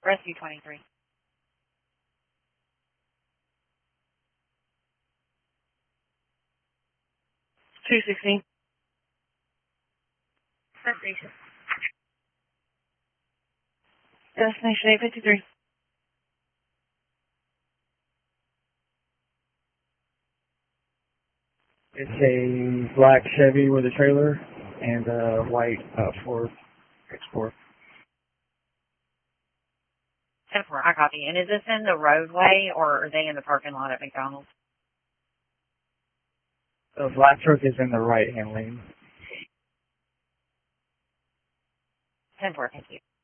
Rescue 23. 216. Destination. Destination 853. It's a black Chevy with a trailer and a white Ford Explorer. 10-4, I copy. And is this in the roadway or are they in the parking lot at McDonald's? The black truck is in the right-hand lane. 10-4, thank you.